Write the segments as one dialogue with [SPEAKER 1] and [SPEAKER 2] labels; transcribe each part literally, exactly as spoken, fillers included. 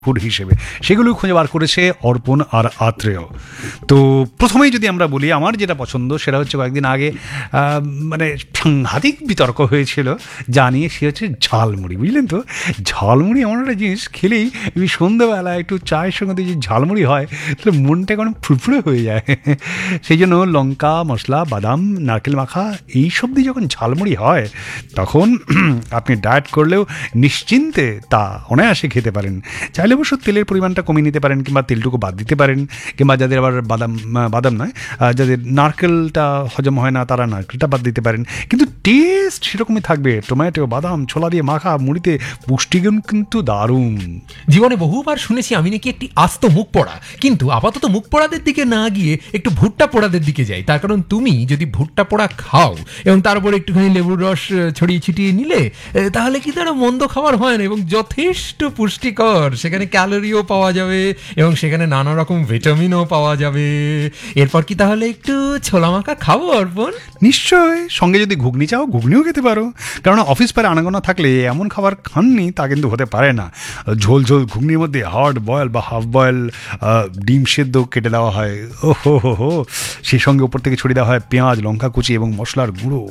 [SPEAKER 1] Food হিসেবে, সেগুলো খুঁজে বার করেছে অর্পণ আর আত্রেয়। তো প্রথমেই যদি আমরা বলি, আমার যেটা পছন্দ সেটা হচ্ছে কয়েকদিন আগে মানে সাংঘাতিক বিতর্ক হয়েছিল যা নিয়ে, সে হচ্ছে ঝালমুড়ি। বুঝলেন তো, ঝালমুড়ি এমন একটা জিনিস, খেলেই সন্ধ্যেবেলা একটু চায়ের সঙ্গে যদি ঝালমুড়ি হয় তাহলে মনটা কেমন ফুরফুরে হয়ে যায়। সেই জন্য লঙ্কা, মশলা, বাদাম, নারকেল মাখা এইসব দিয়ে যখন ঝালমুড়ি হয় তখন আপনি ডায়েট করলেও নিশ্চিন্তে তা অনায়াসে খেতে পারেন। চাইলে অবশ্য তেলের পরিমাণটা কমিয়ে নিতে পারেন, কিংবা তেলটুকু বাদ দিতে পারেন, কিংবা যাদের আবার বাদাম বাদাম নয় যাদের নারকেলটা হজম হয় না তারা নারকেলটা বাদ দিতে পারেন, কিন্তু টেস্ট সেরকমই থাকবে। টমেটো, বাদাম, ছোলা দিয়ে মাখা মুড়িতে পুষ্টিগুণ কিন্তু দারুণ।
[SPEAKER 2] জীবনে বহুবার শুনেছি আমি নাকি একটি আস্ত মুখ পোড়া, কিন্তু আপাতত মুখ পোড়াদের দিকে না গিয়ে একটু ভুট্টা পোড়াদের দিকে যাই। তার কারণ তুমি যদি ভুট্টা পোড়া খাও এবং তার উপর একটুখানি লেবুর রস ছড়িয়ে ছিটিয়ে নিলে, তাহলে কি তারা মন্দ খাবার হয় না এবং যথেষ্ট পুষ্টিকর। সেখানে ক্যালোরিও পাওয়া যাবে এবং সেখানে নানা রকম ভিটামিনও পাওয়া যাবে। এরপর কি তাহলে একটু ছোলা মাখা খাবো অর্পণ?
[SPEAKER 1] নিশ্চয়, সঙ্গে যদি ঘুগনি চাও ঘুগনিও খেতে পারো, কারণ অফিস পারে আনাগোনা থাকলে এমন খাবার খাননি তা কিন্তু হতে পারে না। ঝোল ঝোল ঘুগনির মধ্যে হার্ড বয়েল বা হাফ বয়েল ডিম সেদ্ধ কেটে দেওয়া হয়, ও হো হো হো, সেই সঙ্গে উপর থেকে ছড়িয়ে দেওয়া হয় পেঁয়াজ, লঙ্কা কুচি এবং মশলার গুঁড়ো।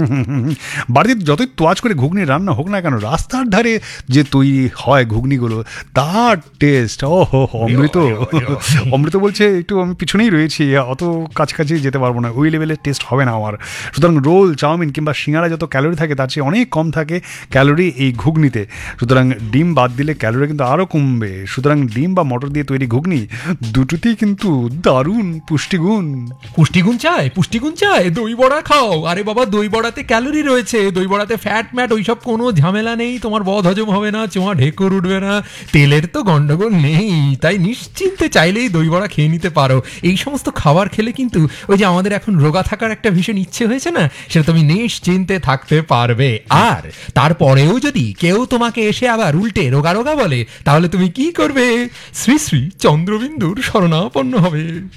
[SPEAKER 1] বাড়িতে যতই তোয়াজ করে ঘুগনি রান্না হোক না কেন, রাস্তার ধারে যে তৈরি হয় ঘুগনিগুলো, তার টেস্ট ও হো অমৃত। অমৃত বলছে একটু আমি পিছনেই রয়েছি, অত কাছাকাছি যেতে পারবো না, ওই লেভেলের টেস্ট হবে না আমার। সুতরাং রোল, চাউমিন কিংবা সিঙ্গারা যত ক্যালোরি থাকে তার চেয়ে অনেক কম থাকে ক্যালোরি এই ঘুগনিতে। সুতরাং ডিম বাদ দিলে ক্যালোরি কিন্তু আরও কমবে। সুতরাং ডিম বা মটর দিয়ে তৈরি ঘুগনি দুটোতেই কিন্তু দারুণ পুষ্টিগুণ।
[SPEAKER 2] পুষ্টিগুণ চাই, পুষ্টিগুণ চাই, দই বড়া খাও। আরে বাবা, দই বড়াতে ক্যালোরি রয়েছে, দই বড়াতে ফ্যাট ম্যাট ওইসব কোনো ঝামেলা নেই, তোমার বদ হজম হবে না, চোঁয়া ঢেকুর উঠবে না, তেলের তো গন্ডগোল নেই। তাই নিশ্চিন্তে চাইলেই দই বড়া খেয়ে নিতে পারো। এই সমস্ত খাবার খেলে কিন্তু ওই যে আমাদের এখন রোগা থাকার একটা ভীষণ ইচ্ছে হয়েছে না, সেটা তুমি নিশ্চিন্তে থাকতে পারবে। আর তারপরেও যদি কেউ তোমাকে এসে আবার উল্টে রোগা রোগা বলে, তাহলে তুমি কি করবে? শ্রী শ্রী চন্দ্রবিন্দুর শরণাপন্ন হবে।